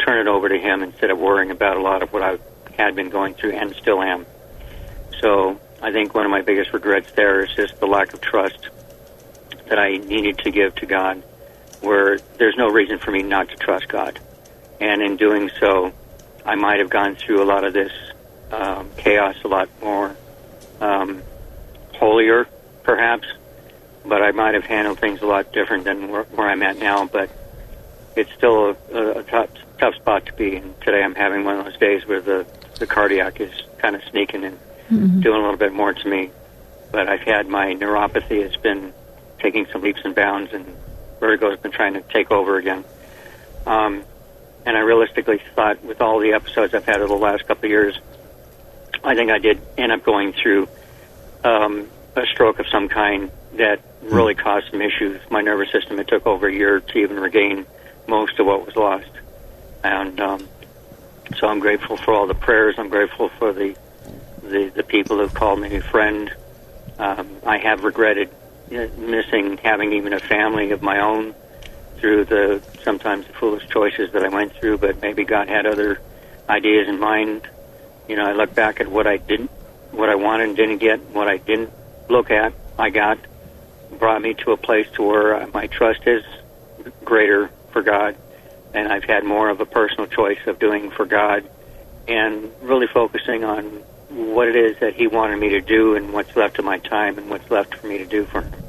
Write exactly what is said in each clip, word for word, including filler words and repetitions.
turn it over to him instead of worrying about a lot of what I had been going through and still am. So I think one of my biggest regrets there is just the lack of trust that I needed to give to God, where there's no reason for me not to trust God. And in doing so, I might have gone through a lot of this um, chaos a lot more um, holier, perhaps, but I might have handled things a lot different than where, where I'm at now. But it's still a, a tough, tough spot to be. And today I'm having one of those days where the, the cardiac is kind of sneaking and mm-hmm. doing a little bit more to me. But I've had my neuropathy has been taking some leaps and bounds, and vertigo has been trying to take over again. Um, and I realistically thought with all the episodes I've had over the last couple of years, I think I did end up going through um, a stroke of some kind that really caused some issues. My nervous system, it took over a year to even regain most of what was lost. And um, so I'm grateful for all the prayers. I'm grateful for the the, the people who've called me a friend. Um, I have regretted missing having even a family of my own through the sometimes the foolish choices that I went through, but maybe God had other ideas in mind. You know, I look back at what I didn't, what I wanted and didn't get, what I didn't look at, I got, brought me to a place to where my trust is greater for God, and I've had more of a personal choice of doing for God and really focusing on what it is that He wanted me to do and what's left of my time and what's left for me to do for Him.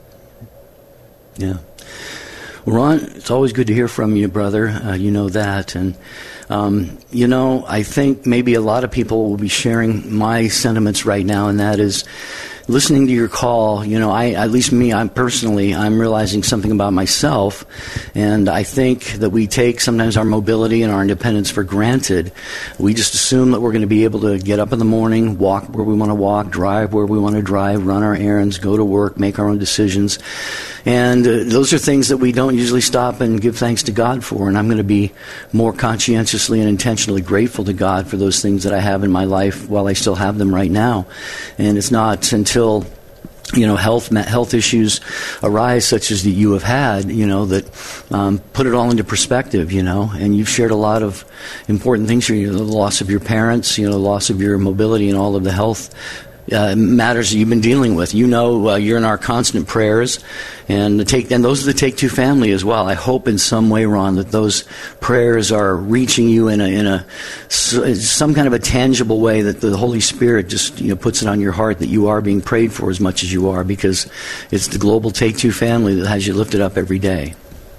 Yeah. Well, Ron, it's always good to hear from you, brother. Uh, you know that. And, um, you know, I think maybe a lot of people will be sharing my sentiments right now, and that is listening to your call. You know, I, at least me, I'm personally, I'm realizing something about myself, and I think that we take sometimes our mobility and our independence for granted. We just assume that we're going to be able to get up in the morning, walk where we want to walk, drive where we want to drive, run our errands, go to work, make our own decisions. And uh, those are things that we don't usually stop and give thanks to God for. And I'm going to be more conscientiously and intentionally grateful to God for those things that I have in my life while I still have them right now. And it's not until, you know, health health issues arise, such as that you have had, you know, that um, put it all into perspective, you know. And you've shared a lot of important things here, you know, the loss of your parents, you know, the loss of your mobility and all of the health Uh, matters that you've been dealing with. You know, uh, you're in our constant prayers, and the take and those are the Take Two family as well. I hope in some way, Ron, that those prayers are reaching you in a in a some kind of a tangible way, that the Holy Spirit just, you know, puts it on your heart that you are being prayed for as much as you are, because it's the global Take Two family that has you lifted up every day.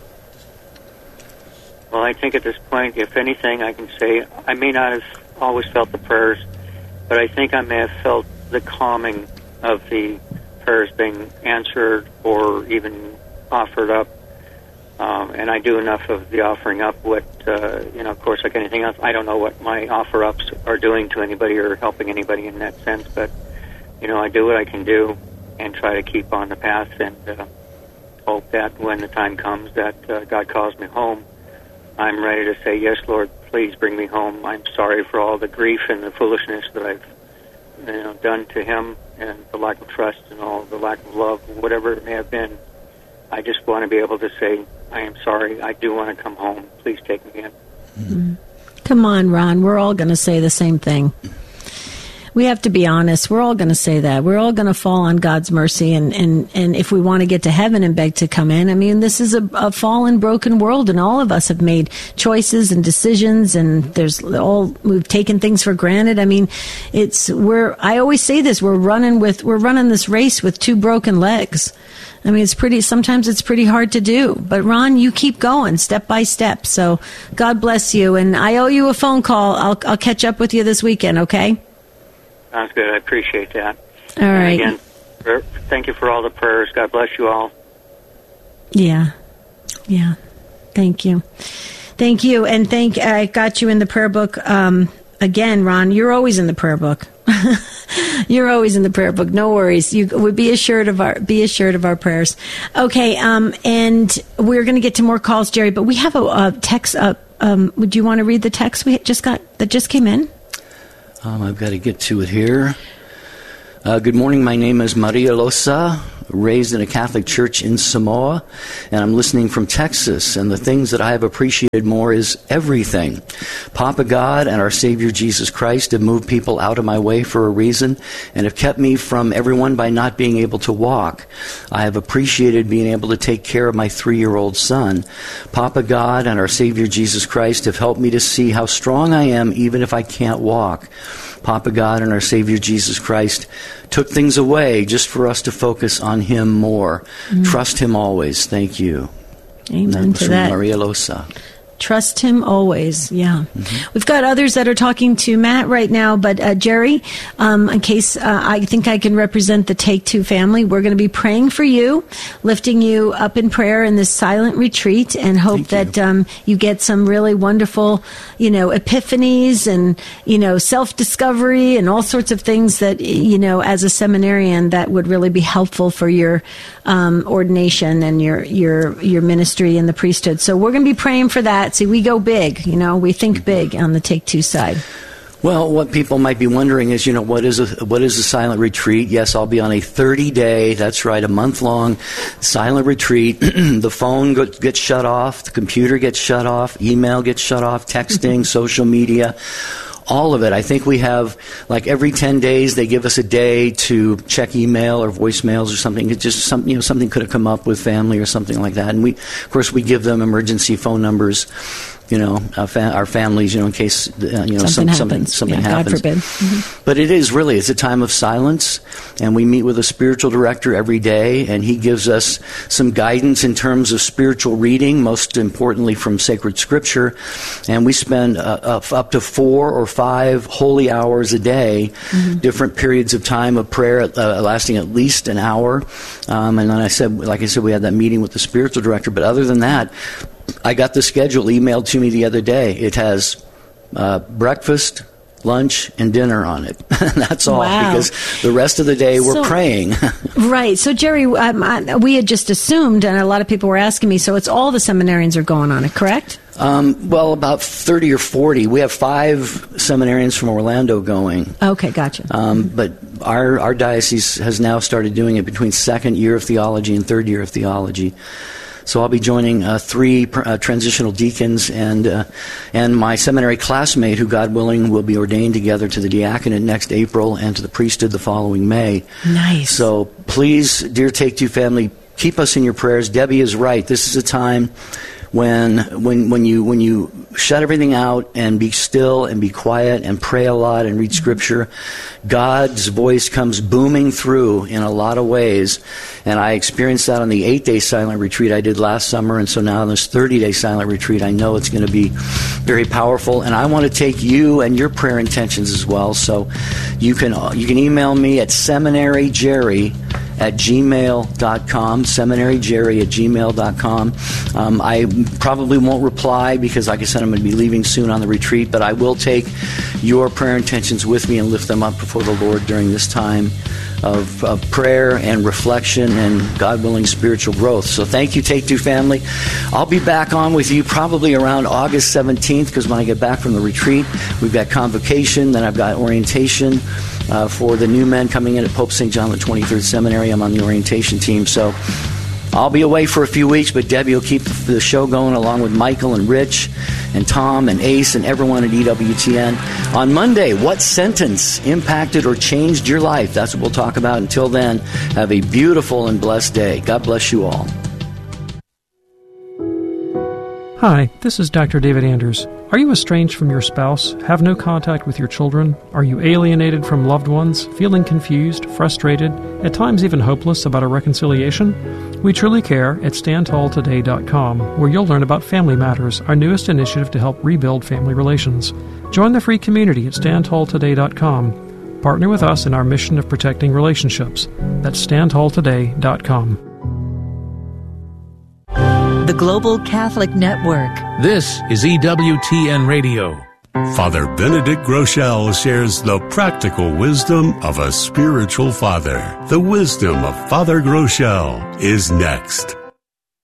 Well, I think at this point, if anything, I can say I may not have always felt the prayers, but I think I may have felt the calming of the prayers being answered or even offered up. Um, and I do enough of the offering up. What, uh, you know, of course, like anything else, I don't know what my offer-ups are doing to anybody or helping anybody in that sense. But, you know, I do what I can do and try to keep on the path and uh, hope that when the time comes that uh, God calls me home, I'm ready to say, yes, Lord, please bring me home. I'm sorry for all the grief and the foolishness that I've you know, done to Him, and the lack of trust and all the lack of love, whatever it may have been. I just want to be able to say, I am sorry, I do want to come home. Please take me in. Mm-hmm. Come on, Ron, we're all going to say the same thing. We have to be honest. We're all going to say that. We're all going to fall on God's mercy. And, and, and if we want to get to heaven and beg to come in, I mean, this is a, a fallen, broken world, and all of us have made choices and decisions, and there's all, we've taken things for granted. I mean, it's, we're, I always say this, we're running with, we're running this race with two broken legs. I mean, it's pretty, sometimes it's pretty hard to do. But Ron, you keep going step by step. So God bless you. And I owe you a phone call. I'll, I'll catch up with you this weekend, okay? Sounds good. I appreciate that. All right. And again, thank you for all the prayers. God bless you all. Yeah. Yeah. Thank you. Thank you. And thank, I got you in the prayer book. Um, again, Ron, you're always in the prayer book. You're always in the prayer book. No worries. You would be assured of our, be assured of our prayers. Okay. Um, and we're going to get to more calls, Jerry, but we have a, a text up. Um, would you want to read the text we just got that just came in? Um, I've got to get to it here. Uh, good morning. My name is Maria Losa raised in a Catholic church in Samoa, and I'm listening from Texas, and the things that I have appreciated more is everything. Papa God and our Savior Jesus Christ have moved people out of my way for a reason and have kept me from everyone by not being able to walk. I have appreciated being able to take care of my three-year-old son. Papa God and our Savior Jesus Christ have helped me to see how strong I am even if I can't walk. Papa God and our Savior Jesus Christ took things away just for us to focus on Him more. Mm. Trust Him always. Thank you. Amen to that. Maria Losa. Trust Him always. Yeah. Mm-hmm. We've got others that are talking to Matt right now, but uh, Jerry, um, in case uh, I think I can represent the Take Two family, we're going to be praying for you, lifting you up in prayer in this silent retreat, and hope Thank that you. Um, you get some really wonderful, you know, epiphanies and, you know, self-discovery and all sorts of things that, you know, as a seminarian, that would really be helpful for your um, ordination and your, your, your ministry in the priesthood. So we're going to be praying for that. See, we go big, you know, we think big on the Take Two side. Well, what people might be wondering is, you know, what is a what is a silent retreat? Yes, I'll be on a thirty-day, that's right, a month-long silent retreat. The phone gets shut off, the computer gets shut off, email gets shut off, texting, social media. All of it. I think we have, like, every ten days they give us a day to check email or voicemails or something. It's just some, you know, something could have come up with family or something like that. And we, of course, we give them emergency phone numbers, you know, uh, fa- our families, you know, in case, uh, you know, something some, happens. something, something yeah, happens. God forbid. Mm-hmm. But it is really, it's a time of silence, and we meet with a spiritual director every day, and he gives us some guidance in terms of spiritual reading, most importantly from sacred scripture, and we spend uh, up to four or five holy hours a day, mm-hmm. different periods of time of prayer uh, lasting at least an hour, um, and then I said, like I said, we had that meeting with the spiritual director, but other than that, I got the schedule emailed to me the other day. It has uh, breakfast, lunch, and dinner on it. That's all, wow. because the rest of the day we're so, praying. Right. So, Jerry, um, I, we had just assumed, and a lot of people were asking me, so it's all the seminarians are going on it, correct? Um, well, about thirty or forty. We have five seminarians from Orlando going. Okay, gotcha. Um, but our, our diocese has now started doing it between second year of theology and third year of theology. So I'll be joining uh, three uh, transitional deacons and uh, and my seminary classmate, who, God willing, will be ordained together to the diaconate next April and to the priesthood the following May. Nice. So please, dear Take Two family, keep us in your prayers. Debbie is right. This is a time when when when you when you shut everything out and be still and be quiet and pray a lot and read scripture, God's voice comes booming through in a lot of ways. And I experienced that on the eight-day silent retreat I did last summer, and so now on this thirty-day silent retreat, I know it's going to be very powerful. And I want to take you and your prayer intentions as well. So you can you can email me at seminaryjerry at gmail dot com, seminaryjerry at gmail dot com. Um, I probably won't reply because, like I said, I'm going to be leaving soon on the retreat, but I will take your prayer intentions with me and lift them up before the Lord during this time of, of prayer and reflection and, God willing, spiritual growth. So thank you, Take Two family. I'll be back on with you probably around August seventeenth, because when I get back from the retreat, we've got convocation, then I've got orientation uh, for the new men coming in at Pope Saint John the twenty-third Seminary. I'm on the orientation team, so I'll be away for a few weeks, but Debbie will keep the show going along with Michael and Rich and Tom and Ace and everyone at E W T N. On Monday, what sentence impacted or changed your life? That's what we'll talk about. Until then, have a beautiful and blessed day. God bless you all. Hi, this is Doctor David Anders. Are you estranged from your spouse, have no contact with your children? Are you alienated from loved ones, feeling confused, frustrated, at times even hopeless about a reconciliation? We truly care at stand tall today dot com, where you'll learn about Family Matters, our newest initiative to help rebuild family relations. Join the free community at stand tall today dot com. Partner with us in our mission of protecting relationships. That's stand tall today dot com. The Global Catholic Network. This is E W T N Radio. Father Benedict Groeschel shares the practical wisdom of a spiritual father. The wisdom of Father Groeschel is next.